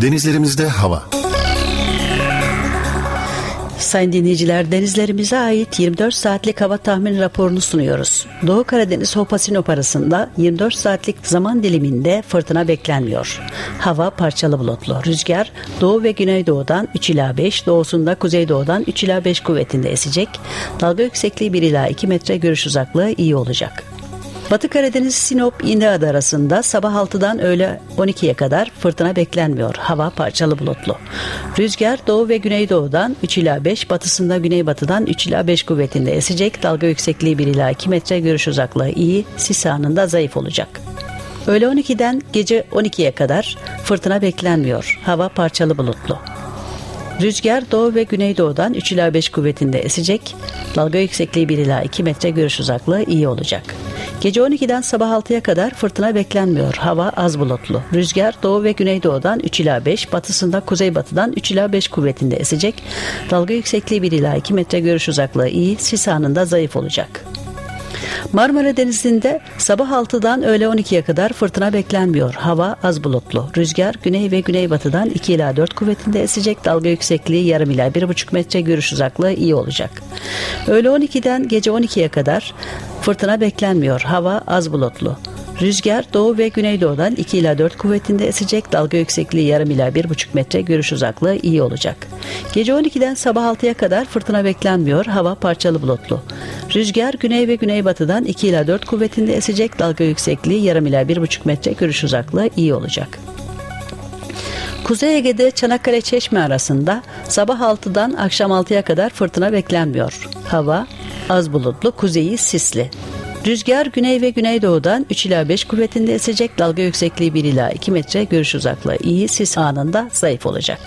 Denizlerimizde hava. Sayın dinleyiciler, denizlerimize ait 24 saatlik hava tahmin raporunu sunuyoruz. Doğu Karadeniz Hopa-Sinop arasında 24 saatlik zaman diliminde fırtına beklenmiyor. Hava parçalı bulutlu. Rüzgar doğu ve güneydoğudan 3 ila 5, doğusunda kuzeydoğudan 3 ila 5 kuvvetinde esecek. Dalga yüksekliği 1 ila 2 metre, görüş uzaklığı iyi olacak. Batı Karadeniz Sinop İnceada arasında sabah 6'dan öğle 12'ye kadar fırtına beklenmiyor. Hava parçalı bulutlu. Rüzgar doğu ve güneydoğudan 3 ila 5, batısında güneybatıdan 3 ila 5 kuvvetinde esecek. Dalga yüksekliği 1 ila 2 metre, görüş uzaklığı iyi, sis anında zayıf olacak. Öğle 12'den gece 12'ye kadar fırtına beklenmiyor. Hava parçalı bulutlu. Rüzgar doğu ve güneydoğudan 3 ila 5 kuvvetinde esecek. Dalga yüksekliği 1 ila 2 metre, görüş uzaklığı iyi olacak. Gece 12'den sabah 6'ya kadar fırtına beklenmiyor. Hava az bulutlu. Rüzgar doğu ve güneydoğudan 3 ila 5, batısında kuzeybatıdan 3 ila 5 kuvvetinde esecek. Dalga yüksekliği 1 ila 2 metre, görüş uzaklığı iyi, sis anında zayıf olacak. Marmara Denizi'nde sabah 6'dan öğle 12'ye kadar fırtına beklenmiyor. Hava az bulutlu. Rüzgar güney ve güneybatıdan 2 ila 4 kuvvetinde esecek. Dalga yüksekliği yarım ila 1,5 metre, görüş uzaklığı iyi olacak. Öğle 12'den gece 12'ye kadar fırtına beklenmiyor. Hava az bulutlu. Rüzgar doğu ve güneydoğudan 2 ila 4 kuvvetinde esecek. Dalga yüksekliği yarım ila 1,5 metre, görüş uzaklığı iyi olacak. Gece 12'den sabah 6'ya kadar fırtına beklenmiyor. Hava parçalı bulutlu. Rüzgar güney ve güneybatıdan 2 ila 4 kuvvetinde esecek. Dalga yüksekliği yarım ila 1,5 metre, görüş uzaklığı iyi olacak. Kuzey Ege'de Çanakkale Çeşme arasında sabah 6'dan akşam 6'ya kadar fırtına beklenmiyor. Hava az bulutlu, kuzeyi sisli. Rüzgar güney ve güneydoğudan 3 ila 5 kuvvetinde esecek. Dalga yüksekliği 1 ila 2 metre, görüş uzaklığı iyi, sis anında zayıf olacak.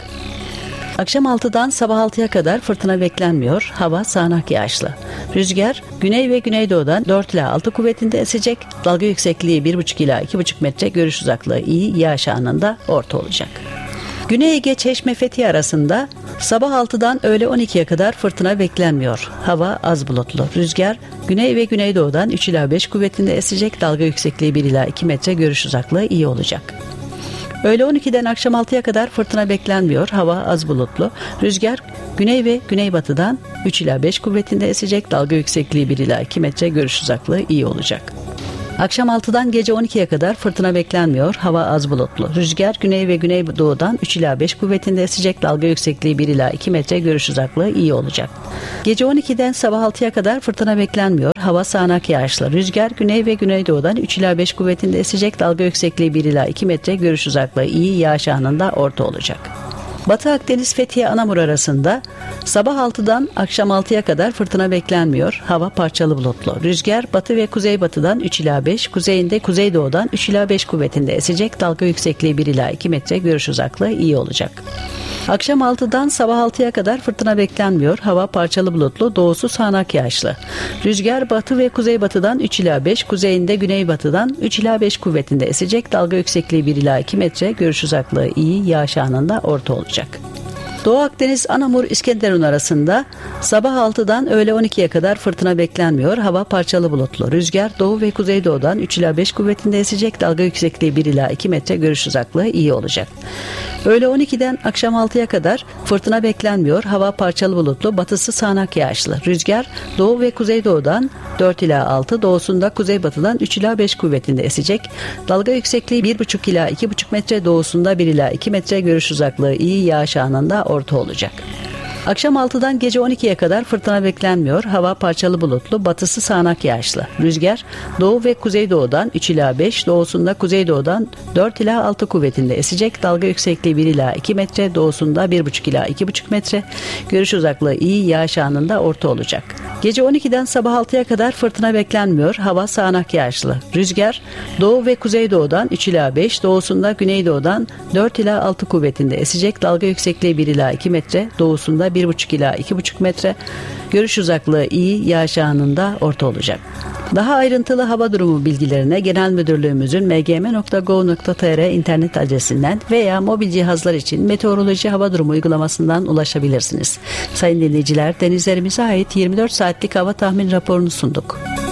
Akşam 6'dan sabah 6'ya kadar fırtına beklenmiyor. Hava sağanak yağışlı. Rüzgar güney ve güneydoğudan 4 ila 6 kuvvetinde esecek. Dalga yüksekliği 1,5 ila 2,5 metre, görüş uzaklığı iyi, yağış anında orta olacak. Güney Ege Çeşme Fethiye arasında sabah 6'dan öğle 12'ye kadar fırtına beklenmiyor. Hava az bulutlu. Rüzgar güney ve güneydoğudan 3 ila 5 kuvvetinde esecek. Dalga yüksekliği 1 ila 2 metre, görüş uzaklığı iyi olacak. Öğle 12'den akşam 6'ya kadar fırtına beklenmiyor. Hava az bulutlu. Rüzgar güney ve güneybatıdan 3 ila 5 kuvvetinde esecek. Dalga yüksekliği 1 ila 2 metre, görüş uzaklığı iyi olacak. Akşam 6'dan gece 12'ye kadar fırtına beklenmiyor. Hava az bulutlu. Rüzgar güney ve güneydoğudan 3 ila 5 kuvvetinde esecek. Dalga yüksekliği 1 ila 2 metre, görüş uzaklığı iyi olacak. Gece 12'den sabah 6'ya kadar fırtına beklenmiyor. Hava sağanak yağışlı. Rüzgar güney ve güneydoğudan 3 ila 5 kuvvetinde esecek. Dalga yüksekliği 1 ila 2 metre, görüş uzaklığı iyi, yağış anında orta olacak. Batı Akdeniz Fethiye Anamur arasında sabah 6'dan akşam 6'ya kadar fırtına beklenmiyor. Hava parçalı bulutlu. Rüzgar batı ve kuzeybatıdan 3 ila 5, kuzeyinde kuzeydoğudan 3 ila 5 kuvvetinde esecek. Dalga yüksekliği 1 ila 2 metre, görüş uzaklığı iyi olacak. Akşam 6'dan sabah 6'ya kadar fırtına beklenmiyor. Hava parçalı bulutlu, doğusu sağanak yağışlı. Rüzgar batı ve kuzeybatıdan 3 ila 5, kuzeyinde güneybatıdan 3 ila 5 kuvvetinde esecek. Dalga yüksekliği 1 ila 2 metre, görüş uzaklığı iyi, yağış anında orta olacak. Doğu Akdeniz Anamur İskenderun arasında sabah 6'dan öğle 12'ye kadar fırtına beklenmiyor. Hava parçalı bulutlu. Rüzgar doğu ve kuzeydoğudan 3 ila 5 kuvvetinde esecek. Dalga yüksekliği 1 ila 2 metre, görüş uzaklığı iyi olacak. Öğle 12'den akşam 6'ya kadar fırtına beklenmiyor. Hava parçalı bulutlu, batısı sağanak yağışlı. Rüzgar doğu ve kuzeydoğudan 4 ila 6, doğusunda kuzeybatıdan 3 ila 5 kuvvetinde esecek. Dalga yüksekliği 1,5 ila 2,5 metre, doğusunda 1 ila 2 metre, görüş uzaklığı iyi, yağış anında orta olacak. Akşam 6'dan gece 12'ye kadar fırtına beklenmiyor. Hava parçalı bulutlu, batısı sağanak yağışlı. Rüzgar doğu ve kuzeydoğudan 3 ila 5, doğusunda kuzeydoğudan 4 ila 6 kuvvetinde esecek. Dalga yüksekliği 1 ila 2 metre, doğusunda 1,5 ila 2,5 metre, görüş uzaklığı iyi, yağış anında orta olacak. Gece 12'den sabah 6'ya kadar fırtına beklenmiyor. Hava sağanak yağışlı. Rüzgar doğu ve kuzeydoğudan 3 ila 5, doğusunda güneydoğudan 4 ila 6 kuvvetinde esecek. Dalga yüksekliği 1 ila 2 metre, doğusunda 1,5 ila 2,5 metre, görüş uzaklığı iyi, yağış anında orta olacak. Daha ayrıntılı hava durumu bilgilerine Genel Müdürlüğümüzün mgm.go.tr internet adresinden veya mobil cihazlar için meteoroloji hava durumu uygulamasından ulaşabilirsiniz. Sayın dinleyiciler, denizlerimize ait 24 saatlik hava tahmin raporunu sunduk.